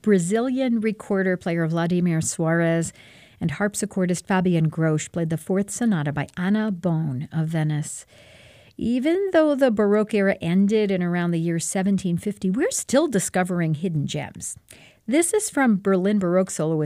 Brazilian recorder player Vladimir Suarez and harpsichordist Fabian Grosch played the Fourth Sonata by Anna Bohn of Venice. Even though the Baroque era ended in around the year 1750, we're still discovering hidden gems. This is from Berlin Baroque soloist